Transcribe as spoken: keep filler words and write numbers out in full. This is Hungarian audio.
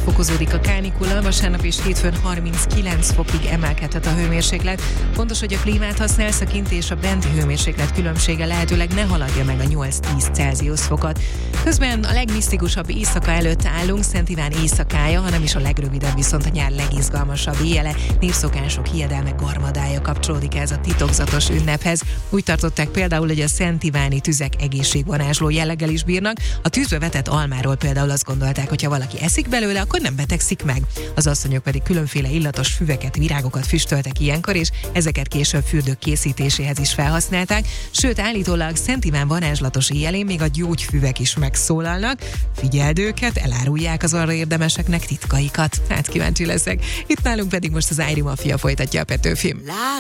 fokozódik a kánikula, vasárnap és hétfőn harminckilenc fokig emelkedhet a hőmérséklet. Fontos, hogy a klímát használsz, a kinti és a benti hőmérséklet különbsége lehetőleg ne haladja meg a nyolc-tíz Celsius fokot. Közben a legmisztikusabb éjszaka előtt állunk, Szent Iván éjszakája, hanem is a legrövidebb, viszont a nyár legizgalmasabb éjjele. Népszokások, hiedelmek garmadája kapcsolódik ez a titokzatos ünnephez. Úgy tartották például, hogy a szent iváni tüzek egészségvarázsló jelleggel is bírnak. A tűzbe vetett almáról például azt gondolták, hogy ha valaki eszik belőle, akkor nem betegszik meg. Az asszonyok pedig különféle illatos füveket, virágokat füstöltek ilyenkor, és ezeket később fürdők készítéséhez is felhasználták. Sőt, állítólag Szent Iván varázslatos éjjelén még a gyógyfüvek is megszólalnak. Figyeld őket, elárulják az arra érdemeseknek titkaikat. Hát kíváncsi leszek. Itt nálunk pedig most az Ári Mafia folytatja a Petőfi.